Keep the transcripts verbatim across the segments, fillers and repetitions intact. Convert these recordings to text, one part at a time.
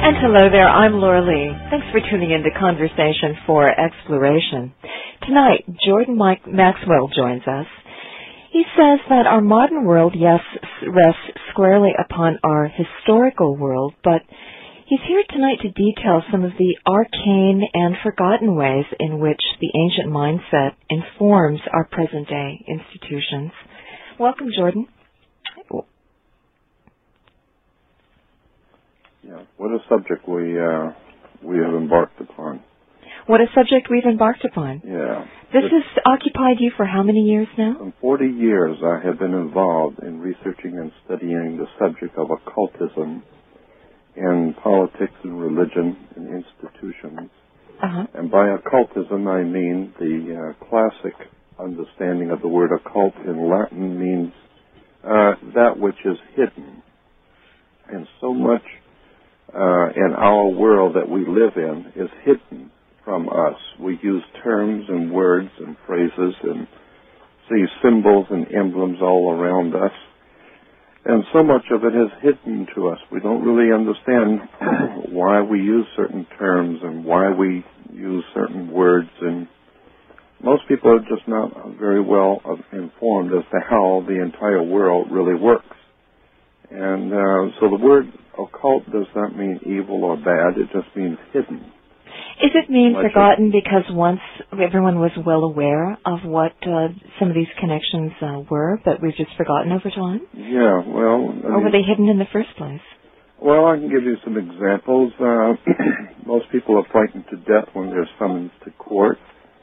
And hello there, I'm Laura Lee. Thanks for tuning in to Conversation for Exploration. Tonight, Jordan Mike Maxwell joins us. He says that our modern world, yes, rests squarely upon our historical world, but he's here tonight to detail some of the arcane and forgotten ways in which the ancient mindset informs our present-day institutions. Welcome, Jordan. Yeah, what a subject we uh, we have embarked upon. What a subject we've embarked upon. Yeah. This has occupied you for how many years now? For forty years I have been involved in researching and studying the subject of occultism in politics and religion and institutions. Uh-huh. And by occultism I mean the uh, classic understanding of the word occult in Latin means uh, that which is hidden. And so much uh, in our world that we live in is hidden from us. We use terms and words and phrases and see symbols and emblems all around us. And so much of it is hidden to us. We don't really understand why we use certain terms and why we use certain words. And most people are just not very well informed as to how the entire world really works. And uh, so the word occult does not mean evil or bad. It just means hidden. Is it mean Much forgotten of, because once everyone was well aware of what uh, some of these connections uh, were, but we've just forgotten over time? Yeah, well... I or mean, were they hidden in the first place? Well, I can give you some examples. Uh, most people are frightened to death when they're summoned to court.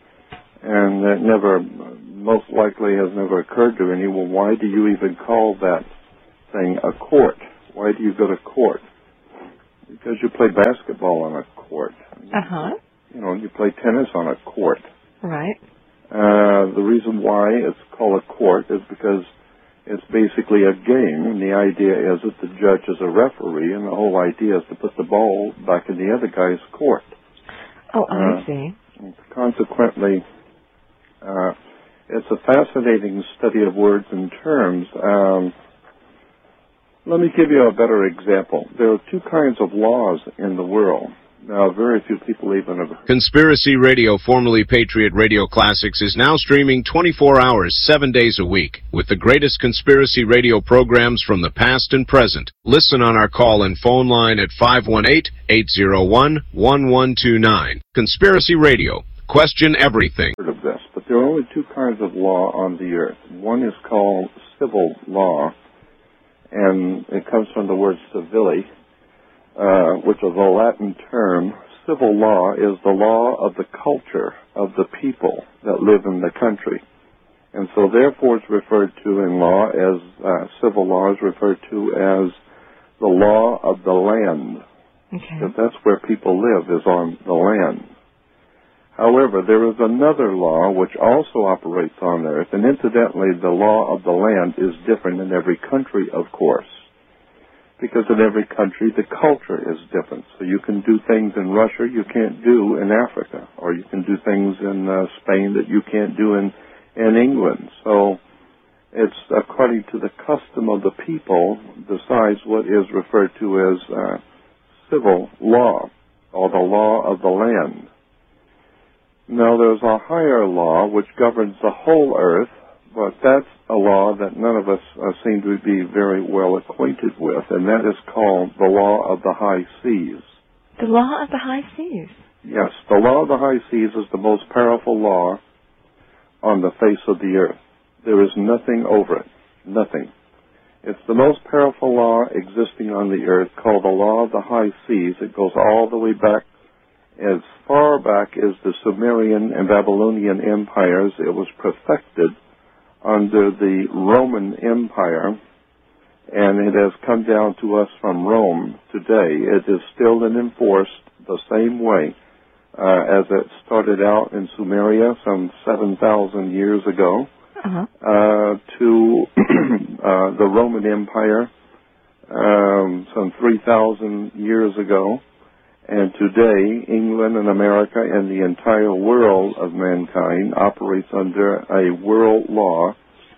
And it never, most likely has never occurred to anyone, why do you even call that thing a court? Why do you go to court? Because you play basketball on a court. Uh-huh. You know, you play tennis on a court. Right. Uh, the reason why it's called a court is because it's basically a game, and the idea is that the judge is a referee, and the whole idea is to put the ball back in the other guy's court. Oh, I uh, see. Consequently, uh, it's a fascinating study of words and terms. Um, let me give you a better example. There are two kinds of laws in the world. Now, very few people even have heard. Conspiracy Radio, formerly Patriot Radio Classics, is now streaming twenty-four hours, seven days a week, with the greatest conspiracy radio programs from the past and present. Listen on our call-in phone line at five one eight, eight zero one, one one two nine. Conspiracy Radio. Question everything. Of this, but there are only two kinds of law on the earth. One is called civil law, and it comes from the word civili, Uh, which is a Latin term. Civil law is the law of the culture of the people that live in the country. And so therefore it's referred to in law as, uh, civil law is referred to as the law of the land. Okay. Because that's where people live, is on the land. However, there is another law which also operates on earth, and incidentally the law of the land is different in every country, of course. Because in every country, the culture is different. So you can do things in Russia you can't do in Africa, or you can do things in uh, Spain that you can't do in, in England. So it's according to the custom of the people decides what is referred to as uh, civil law, or the law of the land. Now there's a higher law which governs the whole earth, but that's a law that none of us uh, seem to be very well acquainted with, and that is called the law of the high seas. The law of the high seas? Yes, the law of the high seas is the most powerful law on the face of the earth. There is nothing over it, nothing. It's the most powerful law existing on the earth, called the law of the high seas. It goes all the way back, as far back as the Sumerian and Babylonian empires. It was perfected under the Roman Empire, and it has come down to us from Rome today. It is still enforced the same way uh, as it started out in Sumeria some seven thousand years ago, uh-huh. uh, to uh, the Roman Empire um, some three thousand years ago. And today, England and America and the entire world of mankind operates under a world law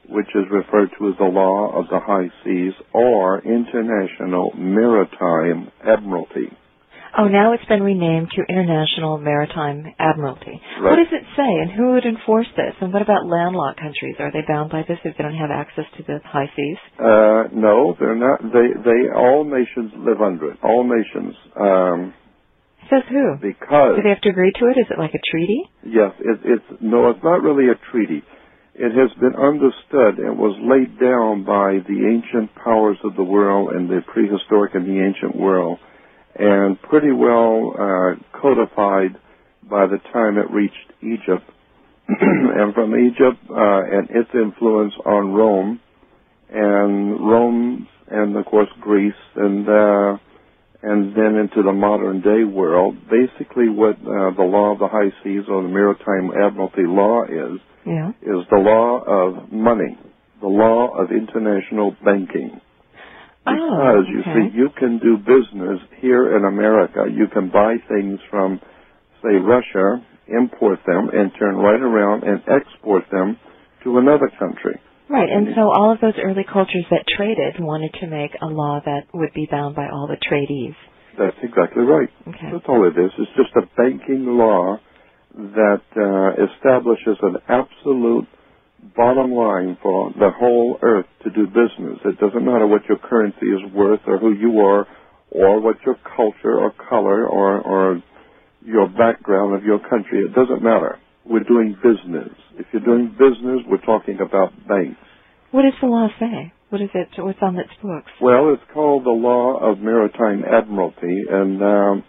which is referred to as the law of the high seas or International Maritime Admiralty. Oh, now it's been renamed to International Maritime Admiralty. Right. What does it say, and who would enforce this? And what about landlocked countries? Are they bound by this if they don't have access to the high seas? Uh, no, they're not. They, they, all nations live under it. All nations. Um, Says who? Because do they have to agree to it? Is it like a treaty? Yes, it, it's no, it's not really a treaty. It has been understood and was laid down by the ancient powers of the world and the prehistoric and the ancient world, and pretty well uh, codified by the time it reached Egypt. And from Egypt uh, and its influence on Rome, and Rome, and of course Greece, and uh, and then into the modern day world, basically what uh, the law of the high seas or the Maritime Admiralty law is, yeah. is the law of money, the law of international banking. Because, oh, okay. you see, you can do business here in America. You can buy things from, say, Russia, import them, and turn right around and export them to another country. Right, and so all of those early cultures that traded wanted to make a law that would be bound by all the tradees. That's exactly right. Okay. That's all it is. It's just a banking law that uh, establishes an absolute bottom line for the whole earth to do business. It doesn't matter what your currency is worth or who you are or what your culture or color or, or your background of your country. It doesn't matter. We're doing business. If you're doing business, we're talking about banks. What does the law say? What is it? What's on its books? Well, it's called the Law of Maritime Admiralty, and um,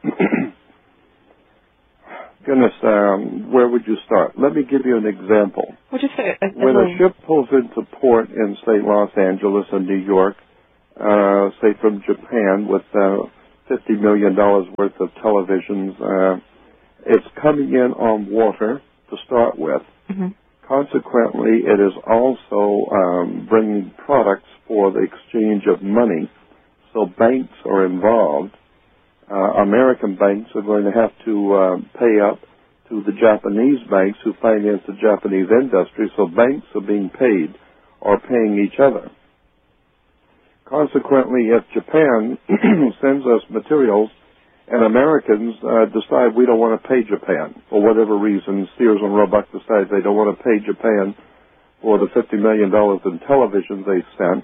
goodness, um, where would you start? Let me give you an example. Well, just a, a, when a a ship pulls into port in, say, Los Angeles and New York, uh, say from Japan, with uh, fifty million dollars worth of televisions, uh, it's coming in on water to start with. Mm-hmm. Consequently, it is also um, bringing products for the exchange of money. So banks are involved. Uh, American banks are going to have to uh, pay up to the Japanese banks who finance the Japanese industry. So banks are being paid or paying each other. Consequently, if Japan sends us materials and Americans uh, decide we don't want to pay Japan for whatever reason, Sears and Roebuck decide they don't want to pay Japan for the fifty million dollars in television they sent,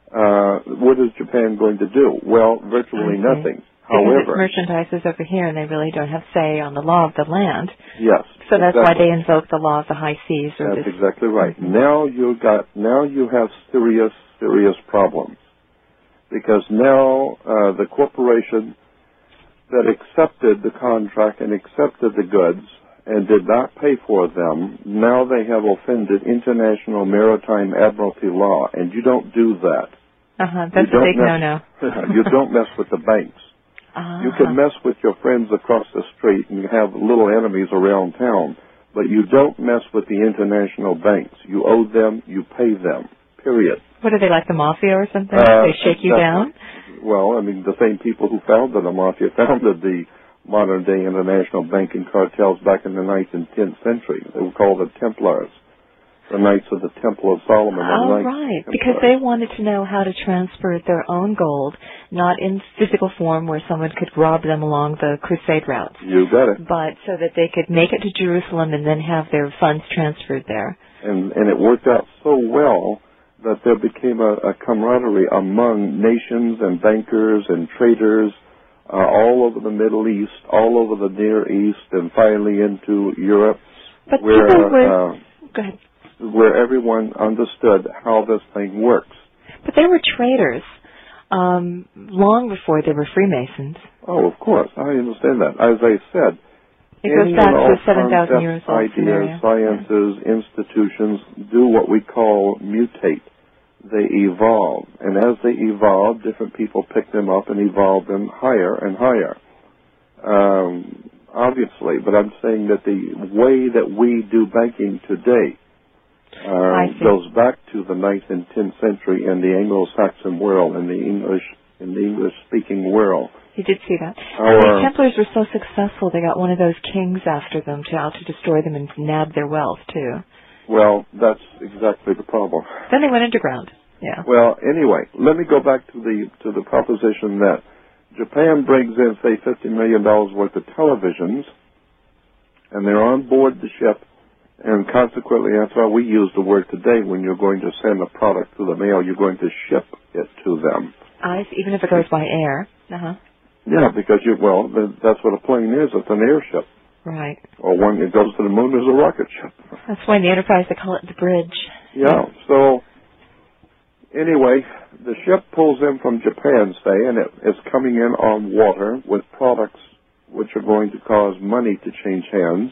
uh, what is Japan going to do? Well, virtually okay. nothing. Because However, it's merchandises over here and they really don't have say on the law of the land. Yes. So that's exactly. why they invoke the law of the high seas. Or that's this. exactly right. Mm-hmm. Now you got, now you have serious, serious problems. Because now uh, the corporation that accepted the contract and accepted the goods and did not pay for them, now they have offended International Maritime Admiralty law, and you don't do that. Uh-huh, that's a big mess, no-no. You don't mess with the banks. Uh-huh. You can mess with your friends across the street and have little enemies around town, but you don't mess with the international banks. You owe them, you pay them, period. What are they, like the mafia or something? Uh, they shake you down? Well, I mean, the same people who founded the mafia founded the modern-day international banking cartels back in the ninth and tenth century. They were called the Templars, the Knights of the Temple of Solomon. Oh, right, Templars. because they wanted to know how to transfer their own gold, not in physical form where someone could rob them along the crusade routes. You got it. But so that they could make it to Jerusalem and then have their funds transferred there. And, and it worked out so well that there became a, a camaraderie among nations and bankers and traders uh, all over the Middle East, all over the Near East, and finally into Europe, but where people were, uh, go ahead. where everyone understood how this thing works. But they were traders um, long before they were Freemasons. Oh, of course, I understand that. As I said, it goes back to seven thousand years old. Ideas, scenario. sciences, yeah. institutions do what we call mutate. They evolve, and as they evolve, different people pick them up and evolve them higher and higher. Um, obviously, but I'm saying that the way that we do banking today uh, goes back to the ninth and tenth century in the Anglo-Saxon world, in the English, in the English-speaking world. You did see that. Our, the Templars were so successful, they got one of those kings after them to out to destroy them and nab their wealth too. Well, that's exactly the problem. Then they went underground. Yeah. Well, anyway, let me go back to the to the proposition that Japan brings in, say, fifty million dollars worth of televisions, and they're on board the ship, and consequently, that's why we use the word today. When you're going to send a product through the mail, you're going to ship it to them. I, even if it goes by air. Uh-huh. Yeah, because you well, that's what a plane is. It's an airship. Right. Or when it goes to the moon, there's a rocket ship. That's why in the Enterprise they call it the bridge. Yeah. So anyway, the ship pulls in from Japan, say, and it, it's coming in on water with products which are going to cause money to change hands.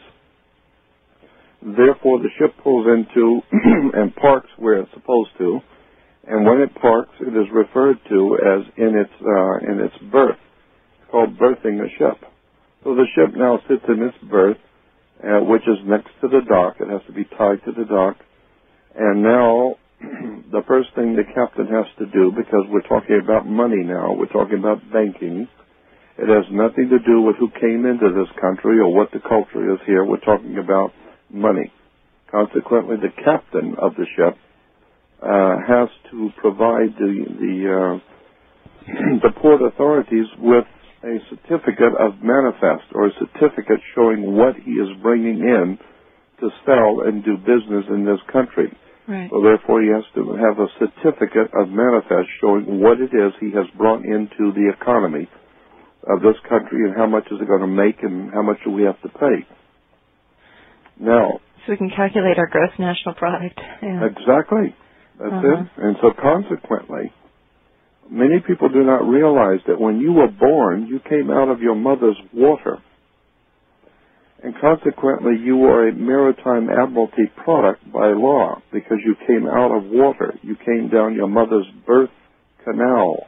Therefore, the ship pulls into and parks where it's supposed to, and when it parks, it is referred to as in its uh, in its berth. It's called berthing a ship. So the ship now sits in its berth, uh, which is next to the dock. It has to be tied to the dock, and now the first thing the captain has to do, because we're talking about money now, we're talking about banking. It has nothing to do with who came into this country or what the culture is here. We're talking about money. Consequently, the captain of the ship uh, has to provide the the, uh, the port authorities with a certificate of manifest, or a certificate showing what he is bringing in to sell and do business in this country. Right. So therefore, he has to have a certificate of manifest showing what it is he has brought into the economy of this country and how much is it going to make and how much do we have to pay. Now, so we can calculate our gross national product. Yeah. Exactly. That's uh-huh. it. And so consequently, many people do not realize that when you were born, you came out of your mother's water. And consequently, you are a maritime admiralty product by law because you came out of water. You came down your mother's birth canal.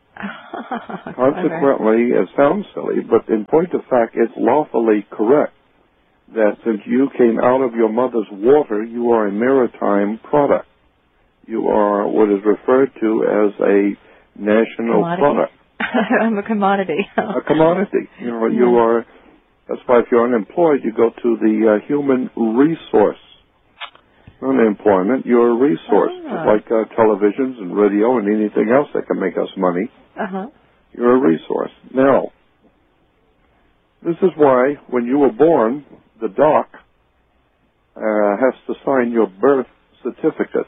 Consequently, it sounds silly, but in point of fact, it's lawfully correct that since you came out of your mother's water, you are a maritime product. You are what is referred to as a national commodity. product. I'm a commodity. A commodity. You know, yeah. you are. That's why if you're unemployed, you go to the uh, human resource. Unemployment, you're a resource, Ah. just like uh, televisions and radio and anything else that can make us money. Uh-huh. You're a resource. Now, this is why when you were born, the doc uh, has to sign your birth certificate.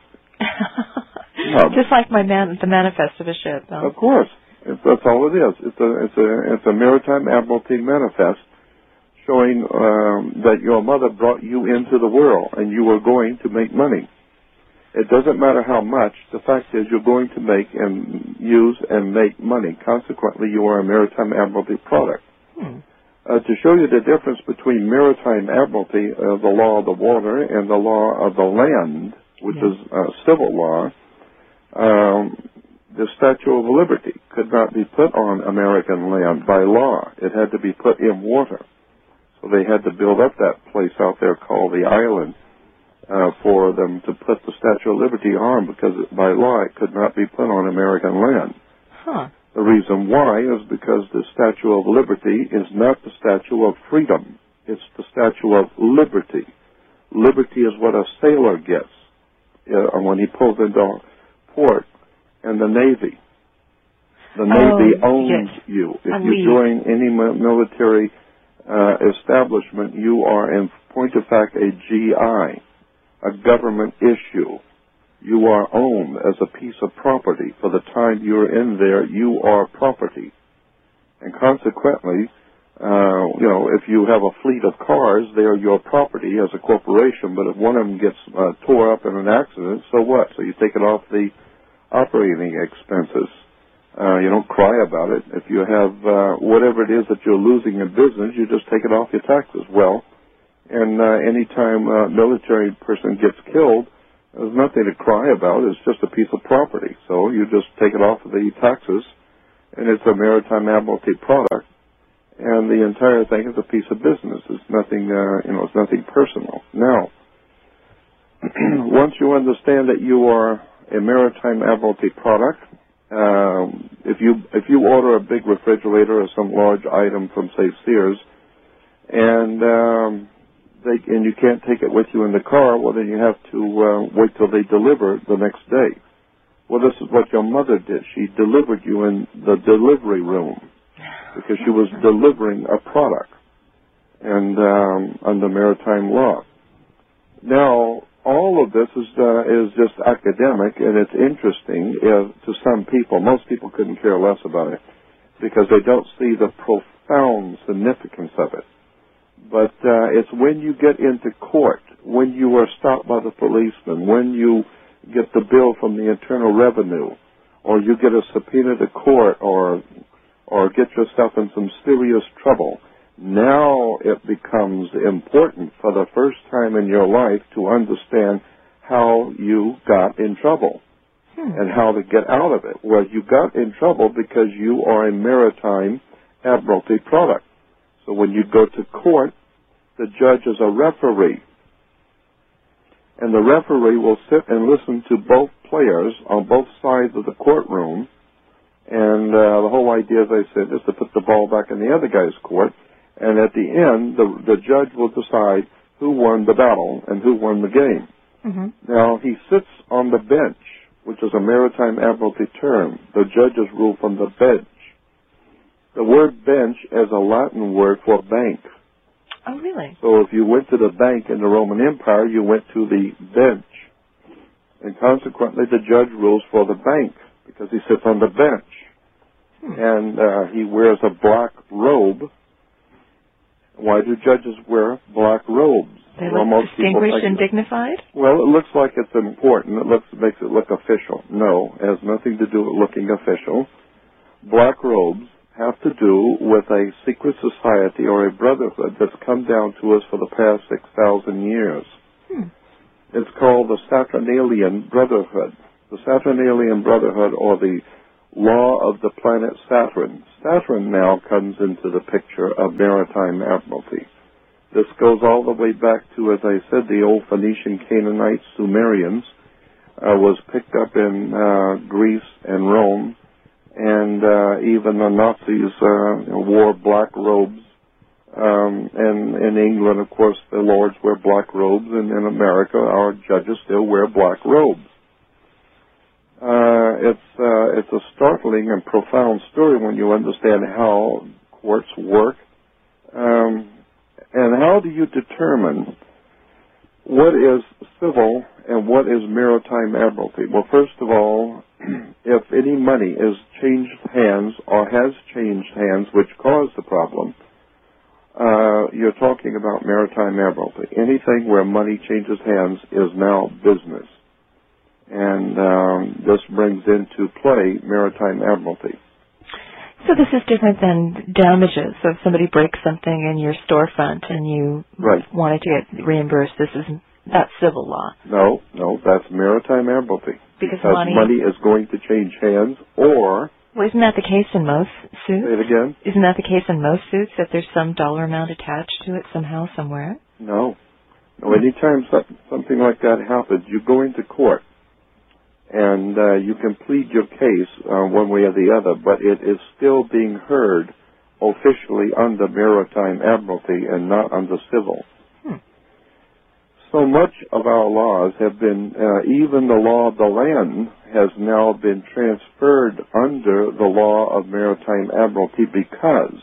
um, Just like my man, the manifest of a ship. Huh? Of course, it's, that's all it is. It's a it's a it's a maritime admiralty manifest showing um, that your mother brought you into the world and you were going to make money. It doesn't matter how much. The fact is you're going to make and use and make money. Consequently, you are a maritime admiralty product. Hmm. Uh, to show you the difference between maritime admiralty, uh, the law of the water, and the law of the land, which yeah. is uh, civil law, um, the Statue of Liberty could not be put on American land by law. It had to be put in water. So they had to build up that place out there called the island uh, for them to put the Statue of Liberty on, because by law it could not be put on American land. Huh. The reason why is because the Statue of Liberty is not the Statue of Freedom. It's the Statue of Liberty. Liberty is what a sailor gets uh, when he pulls into port, and the Navy. The Navy oh, owns yes. you. If I you leave. join any military uh, establishment, you are, in point of fact, a G I, a government issue. You are owned as a piece of property. For the time you're in there, you are property. And consequently, uh, you know, if you have a fleet of cars, they are your property as a corporation, but if one of them gets uh, tore up in an accident, so what? So you take it off the operating expenses. Uh, you don't cry about it. If you have uh, whatever it is that you're losing in business, you just take it off your taxes. Well, and uh, any time a military person gets killed, there's nothing to cry about. It's just a piece of property. So you just take it off of the taxes, and it's a maritime admiralty product. And the entire thing is a piece of business. It's nothing, uh, you know, it's nothing personal. Now, once you understand that you are a maritime admiralty product, um, if you if you order a big refrigerator or some large item from, say, Sears, and um, they, and you can't take it with you in the car, well, then you have to uh, wait till they deliver the next day. Well, this is what your mother did. She delivered you in the delivery room because she was delivering a product and um, under maritime law. Now, all of this is uh, is just academic, and it's interesting uh, to some people. Most people couldn't care less about it because they don't see the profound significance of it. But uh, it's when you get into court, when you are stopped by the policeman, when you get the bill from the Internal Revenue, or you get a subpoena to court, or or get yourself in some serious trouble. Now it becomes important for the first time in your life to understand how you got in trouble hmm. and how to get out of it. Well, you got in trouble because you are a maritime admiralty product. So when you go to court, the judge is a referee. And the referee will sit and listen to both players on both sides of the courtroom. And uh, the whole idea, as I said, is to put the ball back in the other guy's court. And at the end, the, the judge will decide who won the battle and who won the game. Mm-hmm. Now, he sits on the bench, which is a maritime admiralty term. The judges rule from the bench. The word bench is a Latin word for bank. Oh, really? So if you went to the bank in the Roman Empire, you went to the bench. And consequently, the judge rules for the bank because he sits on the bench. Hmm. And uh, he wears a black robe. Why do judges wear black robes? They look well, distinguished and dignified? Well, it looks like it's important. It looks, makes it look official. No, it has nothing to do with looking official. Black robes have to do with a secret society or a brotherhood that's come down to us for the past six thousand years. Hmm. It's called the Saturnalian Brotherhood. The Saturnalian Brotherhood, or the law of the planet Saturn. Saturn now comes into the picture of maritime admiralty. This goes all the way back to, as I said, the old Phoenician, Canaanites, Sumerians, uh, was picked up in uh, Greece and Rome, and uh, even the Nazis uh, wore black robes. Um, and in England, of course, the lords wear black robes, and in America, our judges still wear black robes. Uh, it's uh, it's a startling and profound story when you understand how courts work. Um, and how do you determine what is civil and what is maritime admiralty? Well, first of all, if any money is changed hands or has changed hands, which caused the problem, uh, you're talking about maritime admiralty. Anything where money changes hands is now business. And um, this brings into play maritime admiralty. So this is different than damages. So if somebody breaks something in your storefront and you right. wanted to get reimbursed, this is that's civil law. No, no, that's maritime admiralty. Because, because money, money is going to change hands, or... Well, isn't that the case in most suits? Say it again? Isn't that the case in most suits, that there's some dollar amount attached to it somehow, somewhere? No. No, anytime something like that happens, you go into court. And uh, you can plead your case uh, one way or the other, but it is still being heard officially under maritime admiralty and not under civil. Hmm. So much of our laws have been, uh, even the law of the land has now been transferred under the law of maritime admiralty because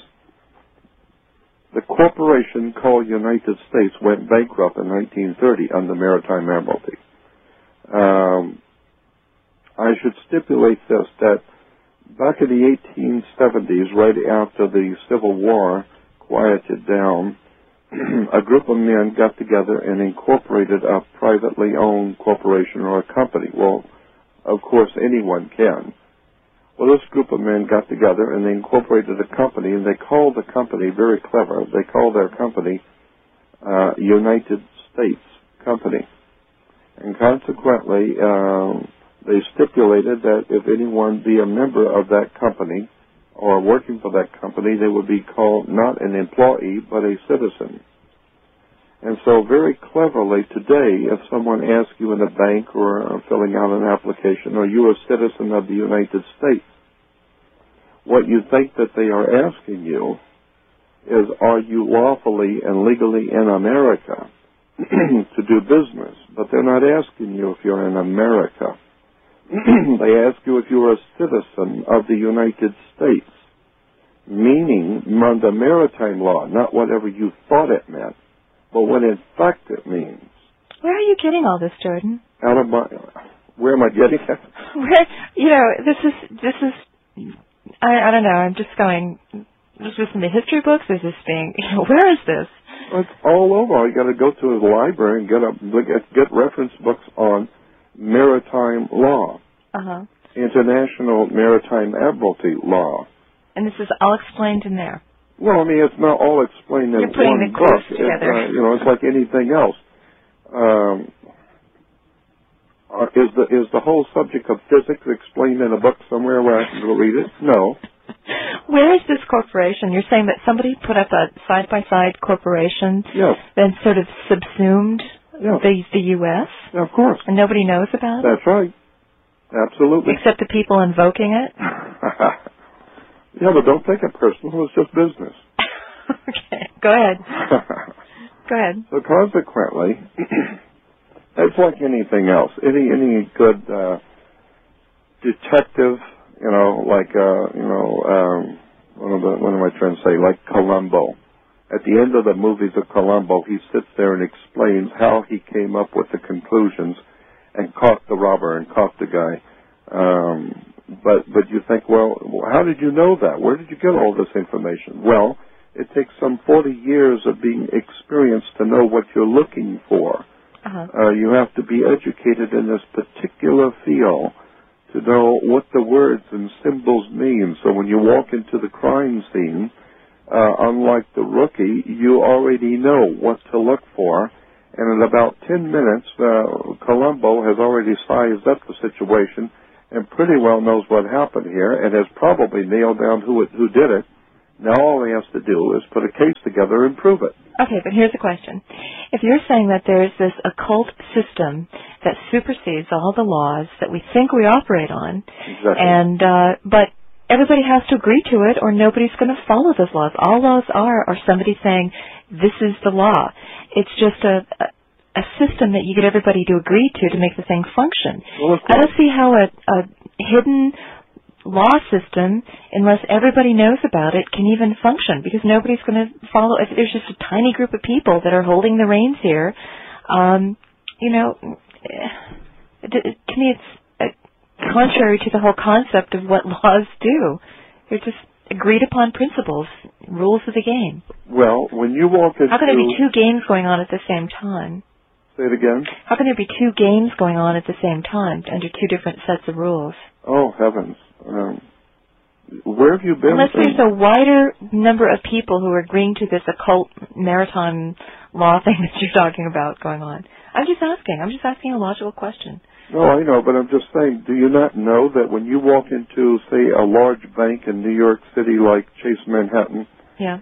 the corporation called United States went bankrupt in nineteen thirty under maritime admiralty. Um, I should stipulate this, that back in the eighteen seventies, right after the Civil War quieted down, a group of men got together and incorporated a privately owned corporation or a company. Well, of course, anyone can. Well, this group of men got together and they incorporated a company, and they called the company, very clever, they called their company uh, United States Company. And consequently, uh, they stipulated that if anyone be a member of that company or working for that company, they would be called not an employee, but a citizen. And so very cleverly today, if someone asks you in a bank or filling out an application, are you a citizen of the United States? What you think that they are asking you is, are you lawfully and legally in America to do business? But they're not asking you if you're in America. They ask you if you're a citizen of the United States, meaning the maritime law, not whatever you thought it meant, but what in fact it means. Where are you getting all this, Jordan? Out of my, where am I getting it? Where, you know, this is, this is, I, I don't know, I'm just going, is this in the history books? Is this being, you know, where is this? Well, it's all over. You got to go to the library and get a, get, get reference books on maritime law, uh-huh. international maritime admiralty law. And this is all explained in there. Well, I mean, it's not all explained in You're putting one the book. clues together. It, uh, you know, it's like anything else. Um, uh, is the is the whole subject of physics explained in a book somewhere where I can go read it? No. Where is this corporation? You're saying that somebody put up a side-by-side corporation, yes, then sort of subsumed yes. the the U S? Yeah, of course. And nobody knows about it? That's right. Absolutely. Except the people invoking it? Yeah, but don't take it personal. It's just business. Okay. Go ahead. Go ahead. So consequently, it's like anything else. Any any good uh, detective, you know, like uh, you know, um, what am I, what am I trying to say? Like Columbo. At the end of the movies of Columbo, he sits there and explains how he came up with the conclusions and caught the robber and caught the guy. Um, but but you think, well, how did you know that? Where did you get all this information? Well, it takes some forty years of being experienced to know what you're looking for. Uh-huh. Uh, you have to be educated in this particular field to know what the words and symbols mean. So when you walk into the crime scene, uh, unlike the rookie, you already know what to look for. And in about ten minutes, uh, Columbo has already sized up the situation and pretty well knows what happened here and has probably nailed down who it, who did it. Now all he has to do is put a case together and prove it. Okay, but here's the question. If you're saying that there's this occult system that supersedes all the laws that we think we operate on, exactly. and uh, but everybody has to agree to it or nobody's going to follow those laws. All laws are are somebody saying, this is the law. It's just a, a, a system that you get everybody to agree to to make the thing function. Well, I don't see how a, a hidden law system, unless everybody knows about it, can even function, because nobody's going to follow. If there's just a tiny group of people that are holding the reins here, um, you know, to me it's uh, contrary to the whole concept of what laws do. They're just agreed upon principles, rules of the game. Well, when you walk into... How can there be two games going on at the same time? Say it again? How can there be two games going on at the same time under two different sets of rules? Oh, heavens. Um, where have you been? Unless there's a wider number of people who are agreeing to this occult maritime law thing that you're talking about going on. I'm just asking. I'm just asking a logical question. No, I know, but I'm just saying, do you not know that when you walk into, say, a large bank in New York City like Chase Manhattan, yeah,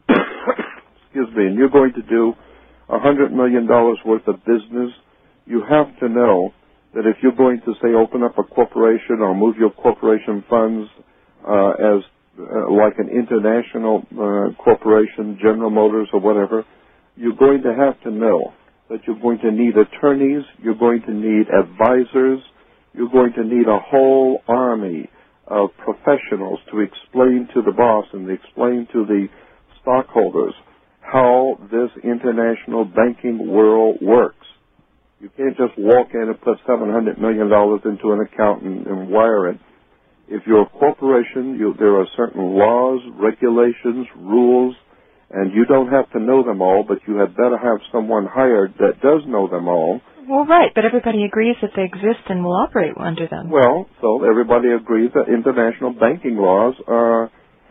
excuse me, and you're going to do one hundred million dollars worth of business, you have to know that if you're going to, say, open up a corporation or move your corporation funds uh, as uh, like an international uh, corporation, General Motors or whatever, you're going to have to know that you're going to need attorneys, you're going to need advisors, you're going to need a whole army of professionals to explain to the boss and explain to the stockholders how this international banking world works. You can't just walk in and put seven hundred million dollars into an account and, and wire it. If you're a corporation, you, there are certain laws, regulations, rules, and you don't have to know them all, but you had better have someone hired that does know them all. Well, right, but everybody agrees that they exist and will operate under them. Well, so everybody agrees that international banking laws uh,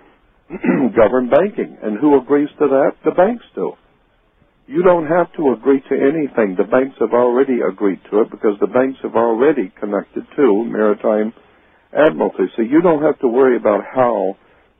govern banking. And who agrees to that? The banks do. You don't have to agree to anything. The banks have already agreed to it because the banks have already connected to maritime admiralty. So you don't have to worry about how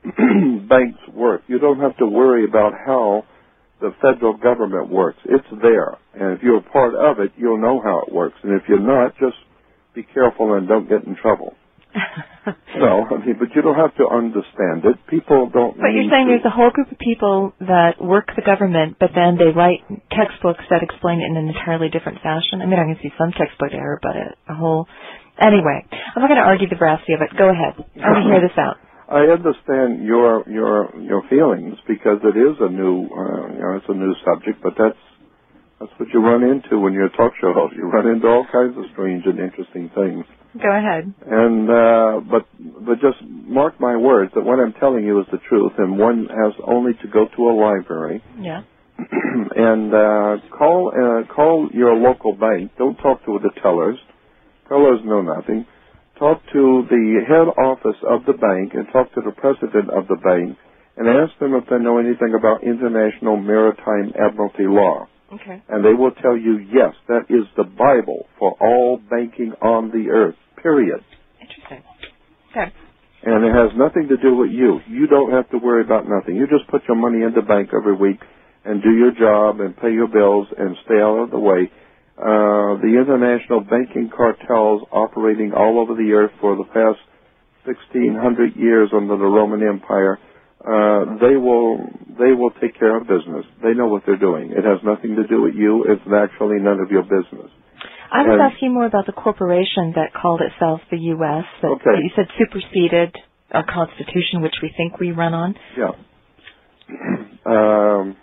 banks work. You don't have to worry about how the federal government works. It's there. And if you're a part of it, you'll know how it works. And if you're not, just be careful and don't get in trouble. No, I mean, but you don't have to understand it. People don't. But you're saying to. there's a whole group of people that work the government, but then they write textbooks that explain it in an entirely different fashion. I mean, I can see some textbook error, but a, a whole. Anyway, I'm not going to argue the veracity of it. Go ahead. I want to hear this out. I understand your your your feelings because it is a new, uh, you know, it's a new subject. But that's that's what you run into when you're a talk show host. You run into all kinds of strange and interesting things. Go ahead. And uh, but but just mark my words that what I'm telling you is the truth, and one has only to go to a library. Yeah. and uh, call uh, call your local bank. Don't talk to the tellers. Tellers know nothing. Talk to the head office of the bank and talk to the president of the bank and ask them if they know anything about international maritime admiralty law. Okay. And they will tell you, yes, that is the Bible for all banking on the earth, period. Interesting. Okay. And it has nothing to do with you. You don't have to worry about nothing. You just put your money in the bank every week and do your job and pay your bills and stay out of the way. Uh, the international banking cartels operating all over the earth for the past sixteen hundred years under the Roman Empire, uh, they will they will take care of business. They know what they're doing. It has nothing to do with you. It's actually none of your business. I was and, asking more about the corporation that called itself the U S that okay. you said superseded our Constitution, which we think we run on. Yeah. um,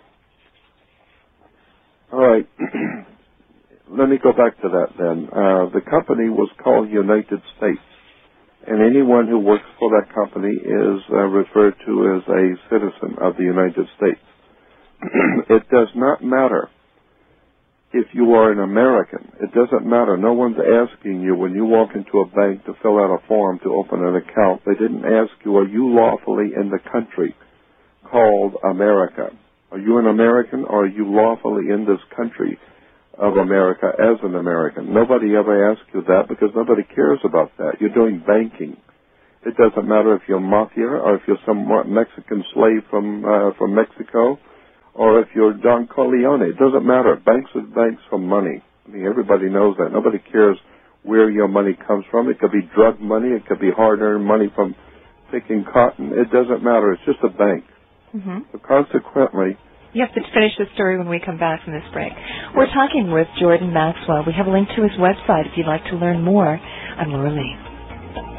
all right. Let me go back to that then. Uh, the company was called United States, and anyone who works for that company is uh, referred to as a citizen of the United States. It does not matter if you are an American. It doesn't matter. No one's asking you when you walk into a bank to fill out a form to open an account. They didn't ask you, are you lawfully in the country called America? Are you an American or are you lawfully in this country of America as an American? Nobody ever asks you that because nobody cares about that. You're doing banking. It doesn't matter if you're mafia or if you're some Mexican slave from uh, from Mexico or if you're Don Corleone. It doesn't matter. Banks are banks for money. I mean, everybody knows that. Nobody cares where your money comes from. It could be drug money. It could be hard-earned money from picking cotton. It doesn't matter. It's just a bank. Mm-hmm. So consequently, you have to finish the story when we come back from this break. We're talking with Jordan Maxwell. We have a link to his website if you'd like to learn more. I'm Laura Lee.